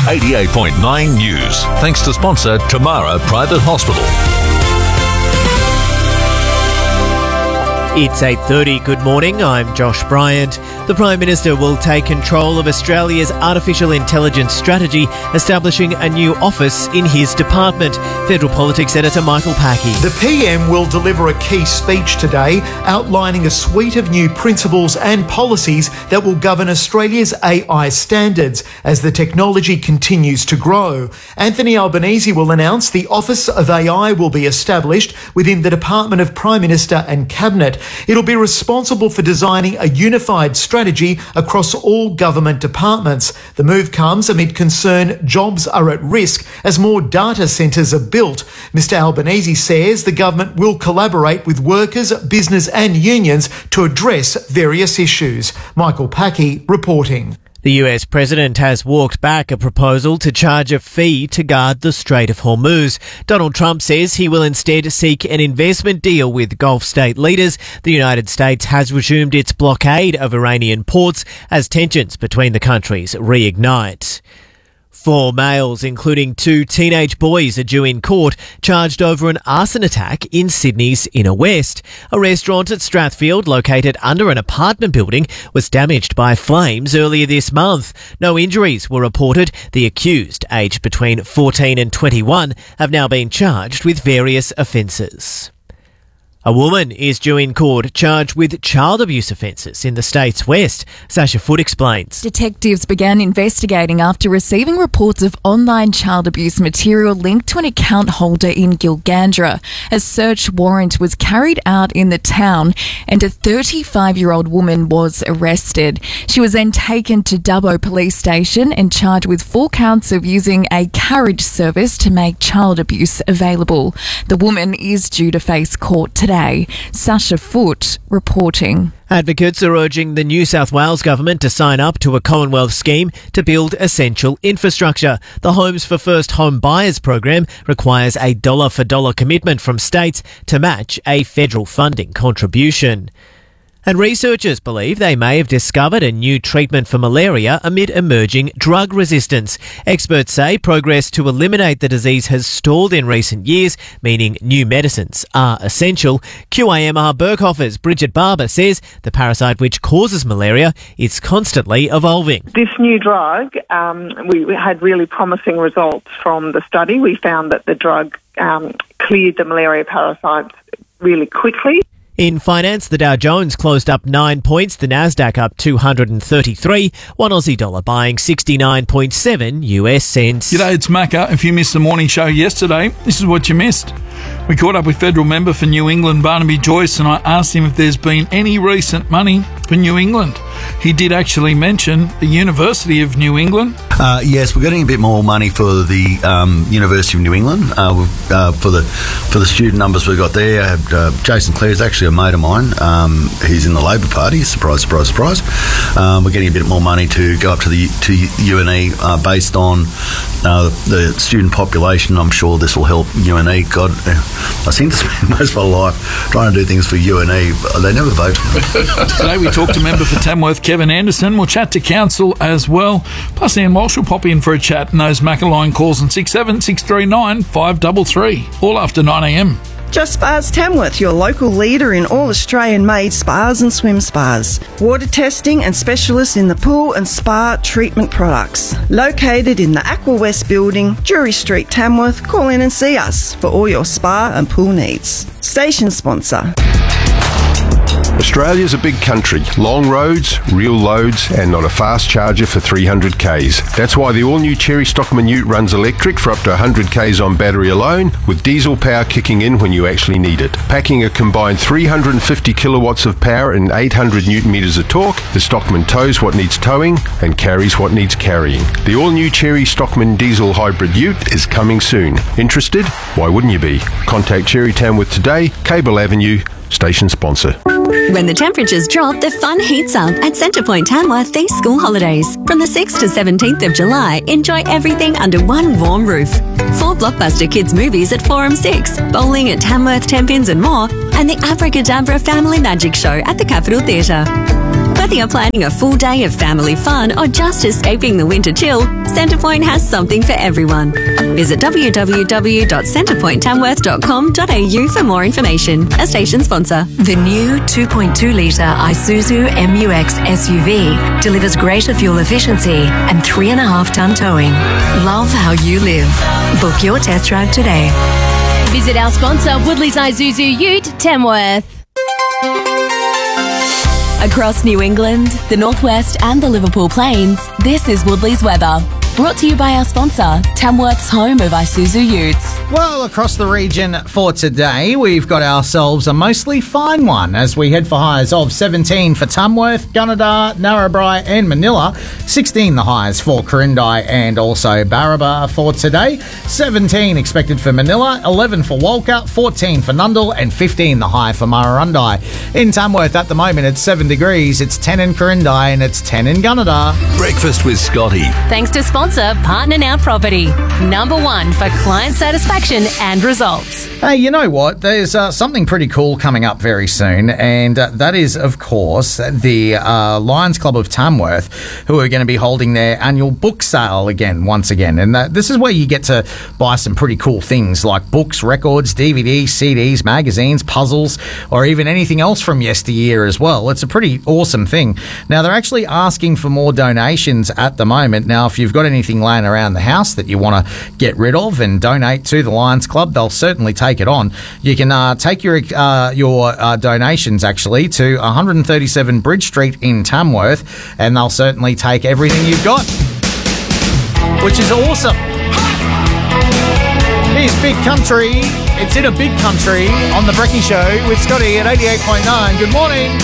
88.9 News. Thanks to sponsor Tamara Private Hospital. It's 8:30. Good morning. I'm Josh Bryant. The Prime Minister will take control of Australia's artificial intelligence strategy, establishing a new office in his department. Federal Politics Editor Michael Packey. The PM will deliver a key speech today outlining a suite of new principles and policies that will govern Australia's AI standards as the technology continues to grow. Anthony Albanese will announce the Office of AI will be established within the Department of Prime Minister and Cabinet. It'll be responsible for designing a unified strategy across all government departments. The move comes amid concern jobs are at risk as more data centres are built. Mr Albanese says the government will collaborate with workers, business and unions to address various issues. Michael Packey reporting. The US President has walked back a proposal to charge a fee to guard the Strait of Hormuz. Donald Trump says he will instead seek an investment deal with Gulf state leaders. The United States has resumed its blockade of Iranian ports as tensions between the countries reignite. 4 males, including 2 teenage boys, are due in court, charged over an arson attack in Sydney's Inner West. A restaurant at Strathfield, located under an apartment building, was damaged by flames earlier this month. No injuries were reported. The accused, aged between 14 and 21, have now been charged with various offences. A woman is due in court charged with child abuse offences in the state's west. Sasha Foote explains. Detectives began investigating after receiving reports of online child abuse material linked to an account holder in Gilgandra. A search warrant was carried out in the town and a 35-year-old woman was arrested. She was then taken to Dubbo Police Station and charged with 4 counts of using a carriage service to make child abuse available. The woman is due to face court today. Sasha Foote reporting. Advocates are urging the New South Wales government to sign up to a Commonwealth scheme to build essential infrastructure. The Homes for First Home Buyers program requires a dollar-for-dollar commitment from states to match a federal funding contribution. And researchers believe they may have discovered a new treatment for malaria amid emerging drug resistance. Experts say progress to eliminate the disease has stalled in recent years, meaning new medicines are essential. QAMR Berghofer's Bridget Barber says the parasite which causes malaria is constantly evolving. This new drug, we had really promising results from the study. We found that the drug cleared the malaria parasites really quickly. In finance, the Dow Jones closed up 9 points, the Nasdaq up 233, one Aussie dollar buying 69.7 US cents. G'day, it's Macca. If you missed the morning show yesterday, this is what you missed. We caught up with federal member for New England, Barnaby Joyce, and I asked him if there's been any recent money for New England. He did actually mention the University of New England. Yes, we're getting a bit more money for the University of New England for the student numbers we've got there. Jason Clare is actually a mate of mine. He's in the Labor Party. Surprise, surprise, surprise. We're getting a bit more money to go up to UNE based on the student population. I'm sure this will help UNE. God, I seem to spend most of my life trying to do things for UNE, but they never vote. Today we talked to member for Tamworth, Kevin Anderson. We'll chat to council as well. Plus Ian Walsh will pop in for a chat and those Macca-line calls on 67639 533, all after 9am. Just Spas Tamworth, your local leader in all Australian-made spas and swim spas. Water testing and specialists in the pool and spa treatment products. Located in the Aqua West building, Drury Street, Tamworth. Call in and see us for all your spa and pool needs. Station sponsor. Australia's a big country. Long roads, real loads, and not a fast charger for 300 Ks. That's why the all-new Cherry Stockman Ute runs electric for up to 100 Ks on battery alone, with diesel power kicking in when you actually need it. Packing a combined 350 kilowatts of power and 800 newton meters of torque, the Stockman tows what needs towing and carries what needs carrying. The all-new Cherry Stockman Diesel Hybrid Ute is coming soon. Interested? Why wouldn't you be? Contact Cherry Tamworth today, Cable Avenue, station sponsor. When the temperatures drop, the fun heats up at Centrepoint Tamworth these school holidays. From the 6th to 17th of July, enjoy everything under one warm roof. 4 blockbuster kids movies at Forum 6, bowling at Tamworth, Tenpins and more, and the Abracadabra Family Magic Show at the Capitol Theatre. Whether you're planning a full day of family fun or just escaping the winter chill, Centrepoint has something for everyone. Visit www.centrepointtamworth.com.au for more information. A station sponsor. The new 2.2-litre Isuzu MU-X SUV delivers greater fuel efficiency and 3.5-tonne towing. Love how you live. Book your test drive today. Visit our sponsor, Woodley's Isuzu Ute, Tamworth. Across New England, the Northwest and the Liverpool Plains, this is Woodley's weather. Brought to you by our sponsor, Tamworth's home of Isuzu Utes. Well, across the region for today, we've got ourselves a mostly fine one as we head for highs of 17 for Tamworth, Gunnedah, Narrabri and Manila. 16 the highs for Quirindi and also Barraba for today. 17 expected for Manila, 11 for Walker, 14 for Nundle and 15 the high for Murrurundi. In Tamworth at the moment it's 7 degrees, it's 10 in Quirindi and it's 10 in Gunnedah. Breakfast with Scotty. Thanks to sponsor Partner Now Property. Number 1 for client satisfaction and results. Hey, you know what? There's something pretty cool coming up very soon, and that is, of course, the Lions Club of Tamworth, who are going to be holding their annual book sale once again. And this is where you get to buy some pretty cool things like books, records, DVDs, CDs, magazines, puzzles, or even anything else from yesteryear as well. It's a pretty awesome thing. Now, they're actually asking for more donations at the moment. Now, if you've got anything laying around the house that you want to get rid of and donate to the Lions Club, they'll certainly take it on. You can take your donations actually to 137 Bridge Street in Tamworth, and they'll certainly take everything you've got, which is awesome. Here's Big Country. It's in a big country on the Brekkie Show with Scotty at 88.9. Good morning.